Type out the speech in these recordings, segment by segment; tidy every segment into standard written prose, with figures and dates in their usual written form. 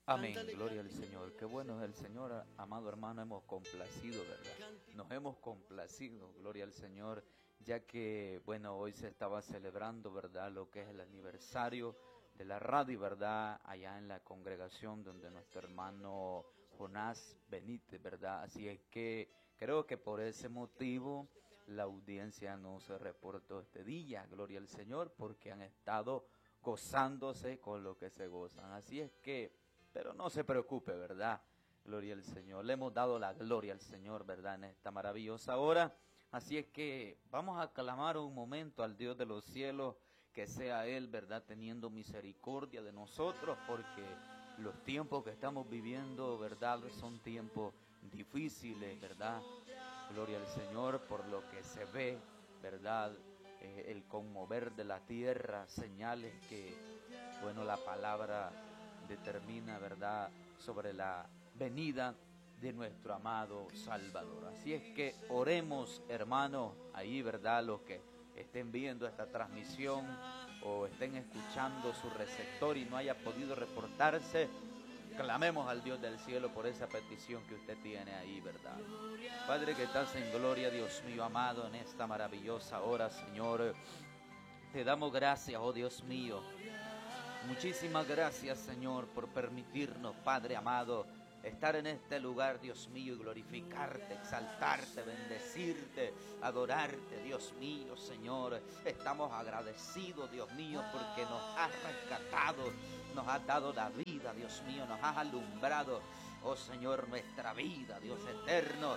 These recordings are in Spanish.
Amén, gloria al Señor. Qué bueno es el Señor, amado hermano, hemos complacido, ¿verdad? Nos hemos complacido, gloria al Señor, ya que, bueno, hoy se estaba celebrando, ¿verdad? Lo que es el aniversario de la radio, ¿verdad? Allá en la congregación donde nuestro hermano Jonás Benítez, ¿verdad? Así es que creo que por ese motivo la audiencia no se reportó este día, gloria al Señor, porque han estado gozándose con lo que se gozan. Así es que pero no se preocupe, ¿verdad? Gloria al Señor. Le hemos dado la gloria al Señor, ¿verdad? En esta maravillosa hora. Así es que vamos a clamar un momento al Dios de los cielos, que sea Él, ¿verdad? Teniendo misericordia de nosotros, porque los tiempos que estamos viviendo, ¿verdad? Son tiempos difíciles, ¿verdad? Gloria al Señor por lo que se ve, ¿verdad? El conmover de la tierra, señales que, bueno, la palabra determina, ¿verdad?, sobre la venida de nuestro amado Salvador. Así es que oremos, hermanos, ahí, ¿verdad?, los que estén viendo esta transmisión o estén escuchando su receptor y no haya podido reportarse, clamemos al Dios del cielo por esa petición que usted tiene ahí, ¿verdad? Padre que estás en gloria, Dios mío amado, en esta maravillosa hora, Señor, te damos gracias, oh Dios mío. Muchísimas gracias, Señor, por permitirnos, Padre amado, estar en este lugar, Dios mío, y glorificarte, exaltarte, bendecirte, adorarte, Dios mío, Señor. Estamos agradecidos, Dios mío, porque nos has rescatado, nos has dado la vida, Dios mío, nos has alumbrado, oh Señor, nuestra vida, Dios eterno.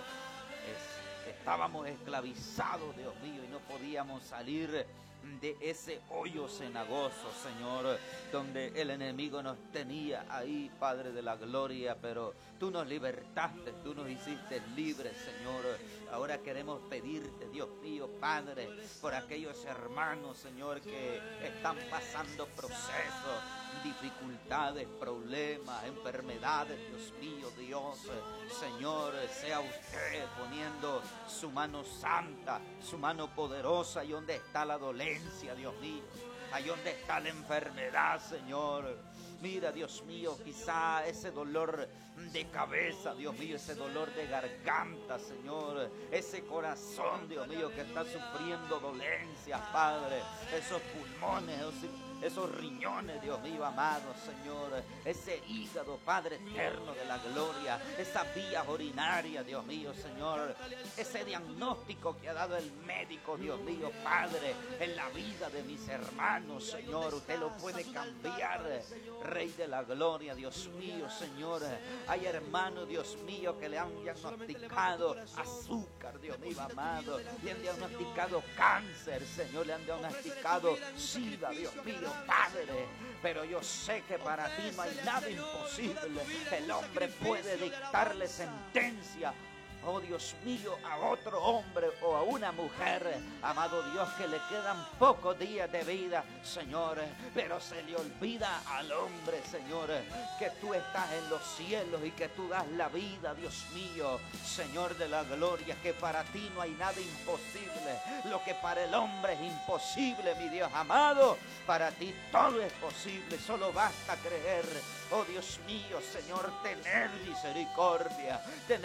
Estábamos esclavizados, Dios mío, y no podíamos salir de ese hoyo cenagoso, Señor, donde el enemigo nos tenía ahí, Padre de la gloria, pero tú nos libertaste, tú nos hiciste libres, Señor. Ahora queremos pedirte, Dios mío, Padre, por aquellos hermanos, Señor, que están pasando procesos, dificultades, problemas, enfermedades, Dios mío, Dios, Señor, sea usted poniendo su mano santa, su mano poderosa, y donde está la dolencia, Dios mío, ahí donde está la enfermedad, Señor. Mira, Dios mío, quizá ese dolor de cabeza, Dios mío, ese dolor de garganta, Señor, ese corazón, Dios mío, que está sufriendo dolencias, Padre, esos pulmones, esos riñones, Dios mío, amado, Señor, ese hígado, Padre eterno de la gloria, esas vías urinarias, Dios mío, Señor, ese diagnóstico que ha dado el médico, Dios mío, Padre, en la vida de mis hermanos, Señor, usted lo puede cambiar, Rey de la gloria, Dios mío, Señor. Hay hermanos, Dios mío, que le han diagnosticado azúcar, Dios mío, amado, le han diagnosticado cáncer, Señor, le han diagnosticado SIDA, Dios mío, Padre, pero yo sé que para ti no hay nada imposible. El hombre puede dictarle sentencia, oh Dios mío, a otro hombre o a una mujer, amado Dios, que le quedan pocos días de vida, Señor, pero se le olvida al hombre, Señor, que tú estás en los cielos y que tú das la vida, Dios mío, Señor de la gloria, que para ti no hay nada imposible. Lo que para el hombre es imposible, mi Dios amado, para ti todo es posible, solo basta creer. Oh Dios mío, Señor, tener misericordia,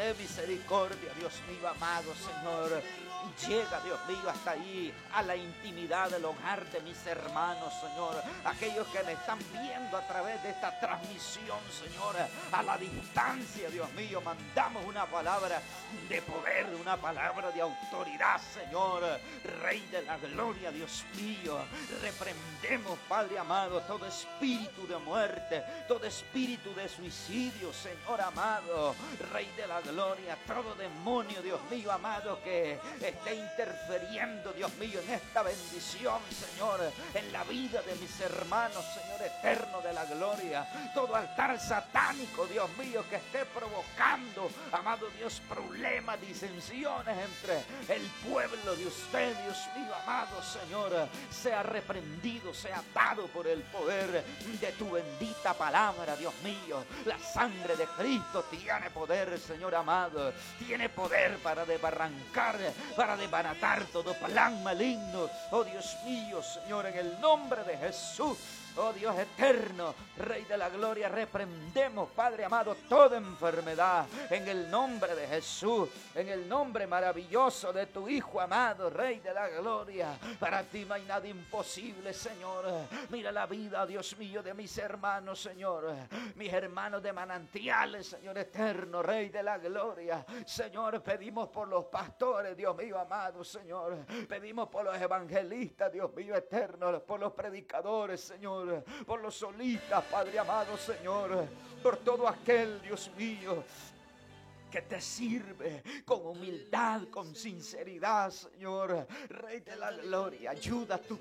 Dios mío, amado, Señor. Llega, Dios mío, hasta ahí, a la intimidad del hogar de mis hermanos, Señor. Aquellos que me están viendo a través de esta transmisión, Señor, a la distancia, Dios mío, mandamos una palabra de poder, una palabra de autoridad, Señor. Rey de la gloria, Dios mío. Reprendemos, Padre amado, todo espíritu de muerte, todo espíritu de suicidio, Señor amado. Rey de la gloria, todo demonio, Dios mío, amado, que esté interfiriendo, Dios mío, en esta bendición, Señor, en la vida de mis hermanos, Señor eterno de la gloria. Todo altar satánico, Dios mío, que esté provocando, amado Dios, problemas, disensiones entre el pueblo de usted, Dios mío, amado Señor, sea reprendido, sea atado por el poder de tu bendita palabra, Dios mío. La sangre de Cristo tiene poder, Señor amado, tiene poder para desbarrancar, para desbaratar todo plan maligno. Oh Dios mío, Señor, en el nombre de Jesús, Oh Dios eterno, Rey de la gloria, reprendemos, Padre amado, toda enfermedad en el nombre de Jesús, en el nombre maravilloso de tu Hijo amado, Rey de la gloria. Para ti no hay nada imposible, Señor. Mira la vida, Dios mío, de mis hermanos, Señor, mis hermanos de manantiales, Señor eterno, Rey de la gloria. Señor, pedimos por los pastores, Dios mío amado, Señor. Pedimos por los evangelistas, Dios mío eterno, por los predicadores, Señor, por los solistas, Padre amado, Señor, por todo aquel, Dios mío, que te sirve con humildad, con sinceridad, Señor, Rey de la gloria. Ayuda a tu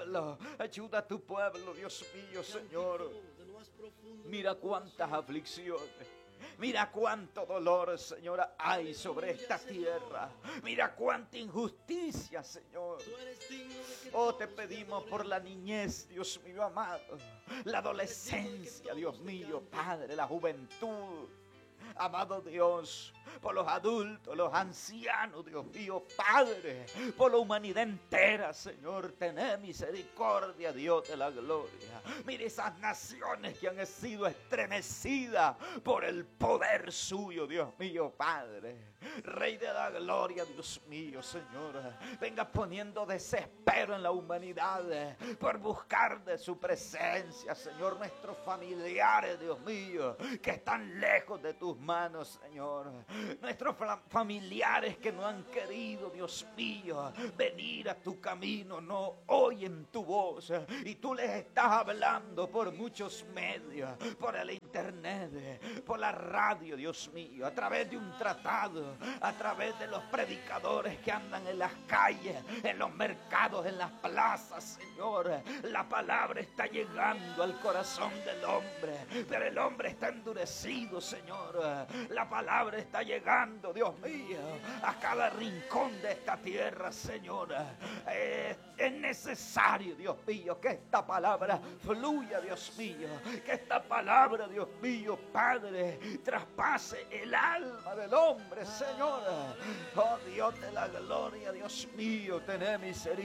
pueblo, Dios mío, Señor. Mira cuántas aflicciones, mira cuánto dolor, Señor, hay sobre esta tierra. Mira cuánta injusticia, Señor. Oh, te pedimos por la niñez, Dios mío amado, la adolescencia, Dios mío, Padre, la juventud. Amado Dios, por los adultos, los ancianos, Dios mío, Padre, por la humanidad entera, Señor, tened misericordia, Dios de la gloria. Mire esas naciones que han sido estremecidas por el poder suyo, Dios mío, Padre, Rey de la gloria, Dios mío, Señor. Venga poniendo desespero en la humanidad por buscar de su presencia, Señor. Nuestros familiares, Dios mío, que están lejos de tus manos, Señor. Nuestros familiares que no han querido, Dios mío, venir a tu camino, no oyen tu voz, y tú les estás hablando por muchos medios, por el internet, por la radio, Dios mío, a través de un tratado, a través de los predicadores que andan en las calles, en los mercados, en las plazas, Señor. La palabra está llegando al corazón del hombre, pero el hombre está endurecido, Señor. La palabra está llegando, Dios mío, a cada rincón de esta tierra, Señor. Es necesario, Dios mío, que esta palabra fluya, Dios mío, que esta palabra, Dios mío, Padre, traspase el alma del hombre, Señor. Oh Dios de la gloria, Dios mío, tened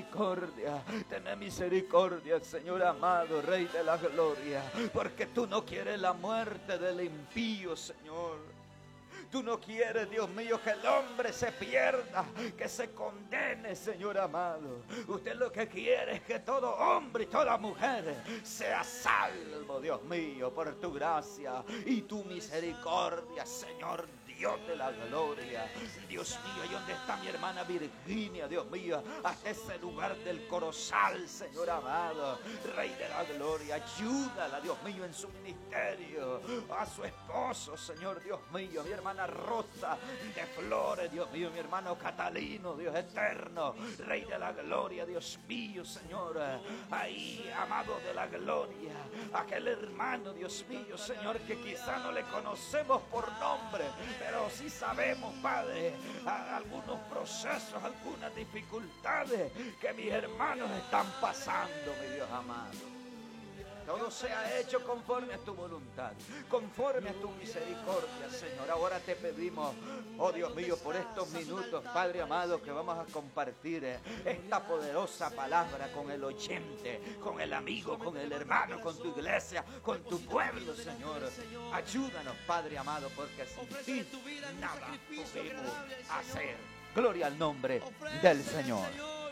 misericordia, Señor amado, Rey de la gloria, porque tú no quieres la muerte del impío, Señor. Tú no quieres, Dios mío, que el hombre se pierda, que se condene, Señor amado. Usted lo que quiere es que todo hombre y toda mujer sea salvo, Dios mío, por tu gracia y tu misericordia, Señor Dios de la gloria. Dios mío, ¿y dónde está mi hermana Virginia, Dios mío? Hasta ese lugar del Corozal, Señor amado, Rey de la gloria. Ayúdala, Dios mío, en su ministerio. A su esposo, Señor, Dios mío. Mi hermana Rosa de Flores, Dios mío. Mi hermano Catalino, Dios eterno, Rey de la gloria, Dios mío, Señor. Ahí, amado de la gloria, aquel hermano, Dios mío, Señor, que quizá no le conocemos por nombre, pero sí sabemos, Padre, algunos procesos, algunas dificultades que mis hermanos están pasando, mi Dios amado. Todo sea hecho conforme a tu voluntad, conforme a tu misericordia, Señor. Ahora te pedimos, oh Dios mío, por estos minutos, Padre amado, que vamos a compartir esta poderosa palabra con el oyente, con el amigo, con el hermano, con tu iglesia, con tu pueblo, Señor. Ayúdanos, Padre amado, porque sin ti nada podemos hacer. Gloria al nombre del Señor.